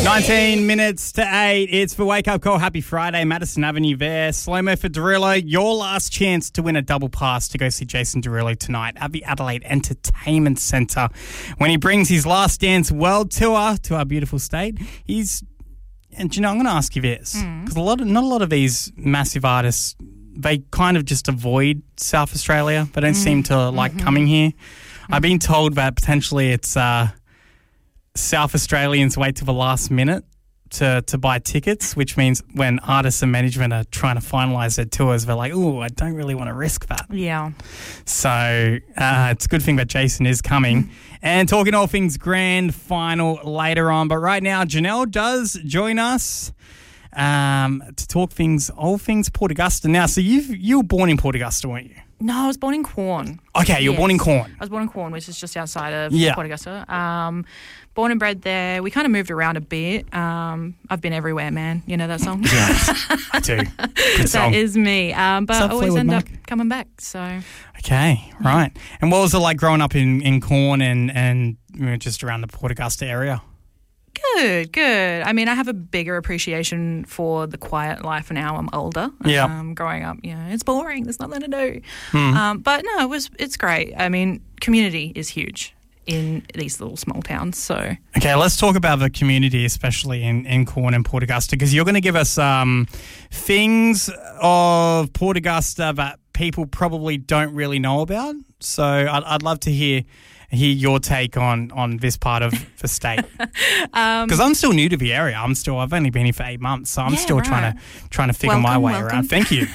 19 minutes to 8. It's the Wake Up Call. Happy Friday. Madison Avenue there. Slow-mo for Derulo. Your last chance to win a double pass to go see Jason Derulo tonight at the Adelaide Entertainment Centre when he brings his Last Dance World Tour to our beautiful state. And you know, I'm going to ask you this, because not a lot of these massive artists, they kind of just avoid South Australia. They don't seem to like coming here. I've been told that potentially it's South Australians wait till the last minute to buy tickets, which means when artists and management are trying to finalise their tours, they're like, "Oh, I don't really want to risk that." Yeah. So it's a good thing that Jason is coming. And talking all things grand final later on. But right now, Janelle does join us to talk all things Port Augusta. Now, so you were born in Port Augusta, weren't you? No, I was born in Quorn. Okay, you were born in Quorn. I was born in Quorn, which is just outside of Yeah. Port Augusta. Born and bred there. We kind of moved around a bit. I've been everywhere, man. You know that song? Yeah, I do. Good song. That is me. But I always Fleetwood end Mac? up coming back. So Okay, right. And what was it like growing up in Quorn and just around the Port Augusta area? Good. I mean, I have a bigger appreciation for the quiet life now. I'm older. Yeah. Growing up, it's boring. There's nothing to do. But no, it's great. I mean, community is huge in these little small towns. So Okay, let's talk about the community, especially in Quorn and Port Augusta, because you're going to give us things of Port Augusta that people probably don't really know about. So I'd love to hear your take on this part of the state, because I'm still new to the area. I've only been here for 8 months, so I'm still trying to figure my way around. Thank you.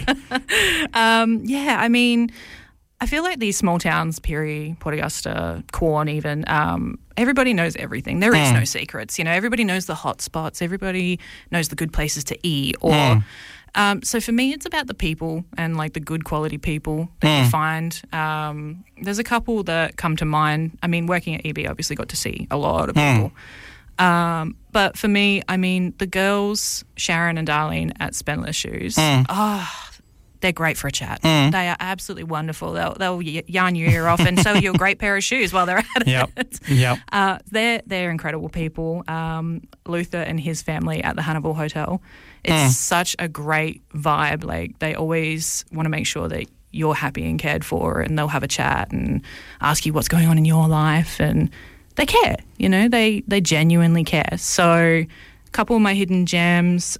I mean, I feel like these small towns, Pirie, Port Augusta, Quorn even, everybody knows everything. There is no secrets. Everybody knows the hot spots. Everybody knows the good places to eat. So for me, it's about the people and like the good quality people that you find. There's a couple that come to mind. I mean, working at EB, obviously got to see a lot of people. But for me, I mean, the girls, Sharon and Darlene at Spendless Shoes, they're great for a chat. They are absolutely wonderful. They'll yarn your ear off and sell you a great pair of shoes while they're at it. Yep. They're incredible people. Luther and his family at the Hannibal Hotel. It's such a great vibe. Like, they always want to make sure that you're happy and cared for, and they'll have a chat and ask you what's going on in your life, and they care. They genuinely care. So a couple of my hidden gems.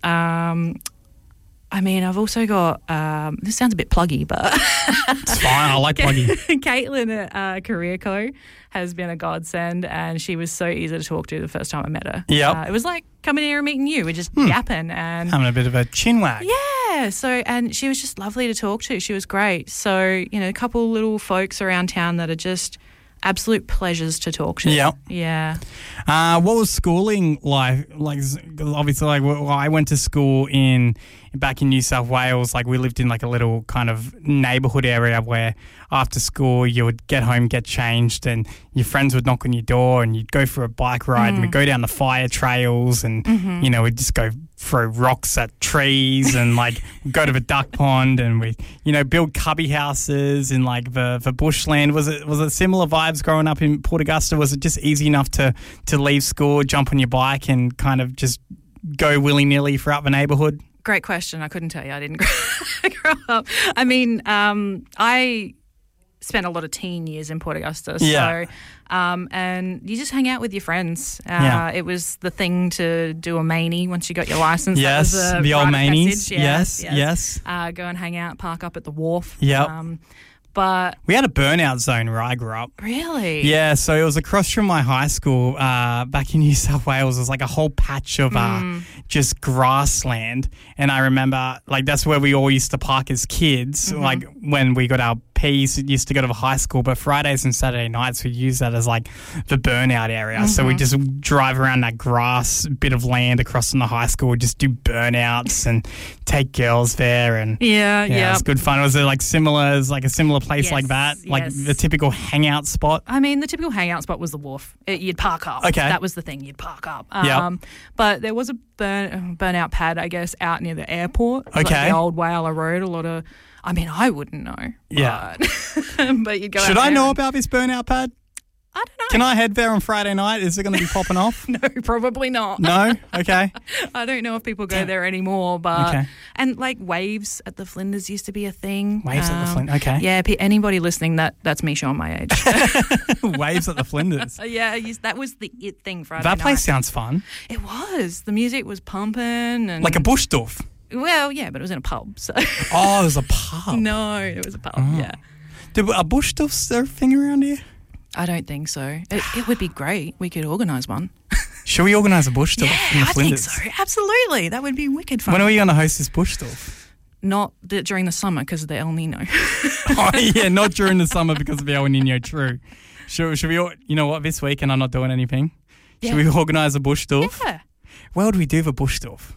I mean, I've also got, this sounds a bit pluggy, but... It's fine, I like pluggy. Caitlin at Career Co. has been a godsend, and she was so easy to talk to the first time I met her. Yep. It was like coming here and meeting you. We're just yapping and... Having a bit of a chin wag. Yeah, and she was just lovely to talk to. She was great. So, a couple little folks around town that are just absolute pleasures to talk to. Yep. Yeah. What was schooling like? Like, obviously, I went to school back in New South Wales. Like, we lived in like a little kind of neighbourhood area where after school you would get home, get changed, and your friends would knock on your door, and you'd go for a bike ride, and we'd go down the fire trails, and we'd just go throw rocks at trees, and like go to the duck pond, and we build cubby houses in like the bushland. Was it similar vibes growing up in Port Augusta? Was it just easy enough to leave school, jump on your bike, and kind of just go willy-nilly throughout the neighbourhood? Great question. I couldn't tell you. I didn't grow up. I mean, I spent a lot of teen years in Port Augusta. Yeah. So, and you just hang out with your friends. It was the thing to do a manie once you got your license. Yes, that was the old manies. Yes. Yes. Go and hang out, park up at the wharf. Yep. But we had a burnout zone where I grew up. Really? Yeah, so it was across from my high school back in New South Wales. It was like a whole patch of just grassland. And I remember, like, that's where we all used to park as kids, like when we got our P's, used to go to the high school. But Fridays and Saturday nights, we use that as like the burnout area. So we just drive around that grass bit of land across from the high school, just do burnouts and take girls there. And yeah, it's good fun. Was it like similar place Yes, like that? Like yes. the typical hangout spot? I mean, the typical hangout spot was the wharf. You'd park up. Okay. That was the thing. You'd park up. Yep. But there was a burnout pad, I guess, out near the airport. Okay. Like the old Whaler Road. A lot of... I mean, I wouldn't know. Yeah. But you'd go out Should I there know and- about this burnout pad? I don't know. Can I head there on Friday night? Is it going to be popping off? No, probably not. No? Okay. I don't know if people go there anymore, but Okay. and like waves at the Flinders used to be a thing. Waves at the Flinders. Okay. Yeah, anybody listening, that's me showing my age. Waves at the Flinders. Yeah, that was the it thing Friday That place night. sounds fun. It was. The music was pumping and Like a bush doof. well, yeah, but it was in a pub. So Oh, it was a pub. no, it was a pub. Oh. Yeah. Are bush doofs a thing around here? I don't think so. It would be great. We could organise one. Should we organise a bush doof in the I think Flinders? so. Absolutely. That would be wicked fun. When are we going to host this bush doof? Not during the summer because of the El Nino. Oh, yeah, not during the summer because of the El Nino, true. Should we, you know what, this weekend I'm not doing anything. Should we organise a bush doof? Yeah. Where would we do the bush doof?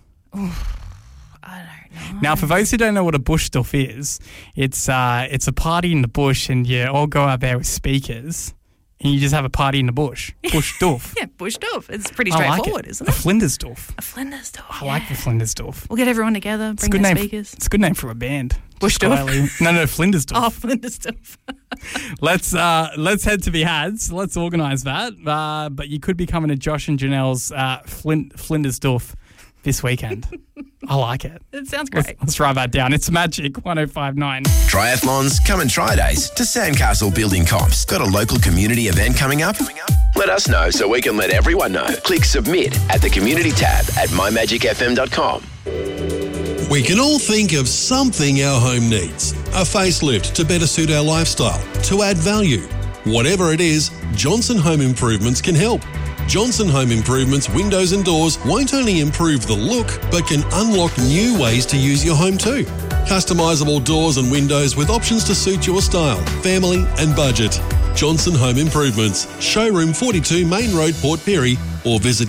I don't know. Now, for those who don't know what a bush doof is, it's a party in the bush and you all go out there with speakers and you just have a party in the bush. Bush doof. Yeah, bush doof. It's pretty I like straightforward, it. isn't A it? Flinders doof. A Flinders doof. I like the Flinders doof. We'll get everyone together, It's a bring good their name. speakers. It's a good name for a band. Bush Just doof? quietly- No, Flinders doof. Oh, Flinders doof. Let's head to the Hads. Let's organise that. But you could be coming to Josh and Janelle's Flinders doof this weekend. I like it. It sounds great. Let's write that down. It's Magic 105.9. Triathlons, come and try days to Sandcastle Building Comps. Got a local community event coming up? Let us know so we can let everyone know. Click submit at the community tab at mymagicfm.com. We can all think of something our home needs. A facelift to better suit our lifestyle, to add value. Whatever it is, Johnson Home Improvements can help. Johnson Home Improvements windows and doors won't only improve the look, but can unlock new ways to use your home too. Customisable doors and windows with options to suit your style, family and budget. Johnson Home Improvements, Showroom 42 Main Road, Port Pirie, or visit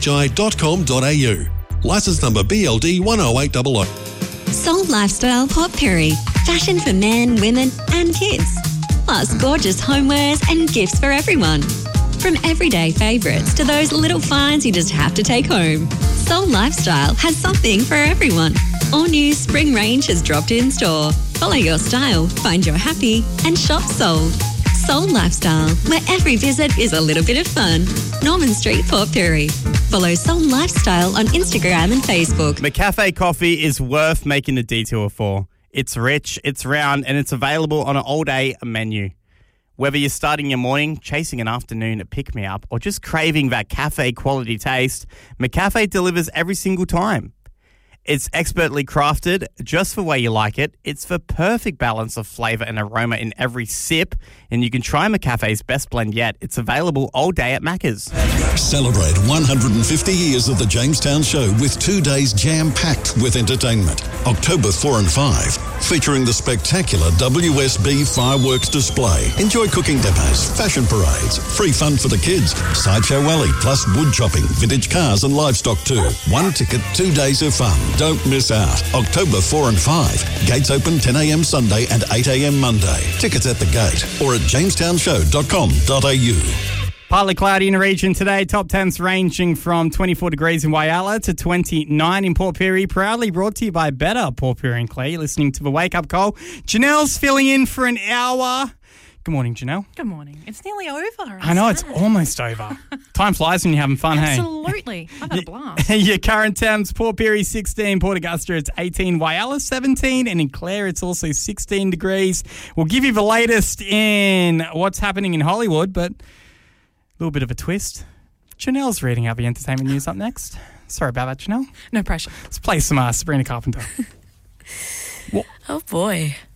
jhi.com.au. Licence number BLD 10800. Soul Lifestyle Port Pirie. Fashion for men, women and kids. Plus gorgeous homewares and gifts for everyone. From everyday favourites to those little finds you just have to take home. Soul Lifestyle has something for everyone. All new spring range has dropped in store. Follow your style, find your happy and shop sold. Soul Lifestyle, where every visit is a little bit of fun. Norman Street, Port Pirie. Follow Soul Lifestyle on Instagram and Facebook. McCafe coffee is worth making a detour for. It's rich, it's round, and it's available on an all-day menu. Whether you're starting your morning, chasing an afternoon pick-me-up, or just craving that cafe quality taste, McCafe delivers every single time. It's expertly crafted just the way you like it. It's the perfect balance of flavour and aroma in every sip, and you can try McCafe's best blend yet. It's available all day at Macca's. Celebrate 150 years of the Jamestown Show with 2 days jam-packed with entertainment. October 4 and 5, featuring the spectacular WSB fireworks display. Enjoy cooking demos, fashion parades, free fun for the kids, Sideshow Alley, plus wood chopping, vintage cars and livestock too. 1 ticket, 2 days of fun. Don't miss out. October 4 and 5. Gates open 10 a.m. Sunday and 8 a.m. Monday. Tickets at the gate or at jamestownshow.com.au. Partly cloudy in the region today. Top temps ranging from 24 degrees in Whyalla to 29 in Port Pirie. Proudly brought to you by Better Port Pirie and Clare. You're listening to the Wake Up Call. Janelle's filling in for an hour. Good morning, Janelle. Good morning. It's nearly over. I know, it's almost over. Time flies when you're having fun, hey? Absolutely. I've had a blast. Your current temps, Port Pirie 16, Port Augusta it's 18, Whyalla 17, and in Clare it's also 16 degrees. We'll give you the latest in what's happening in Hollywood, but a little bit of a twist. Janelle's reading out the entertainment news up next. Sorry about that, Janelle. No pressure. Let's play some Sabrina Carpenter. Oh boy.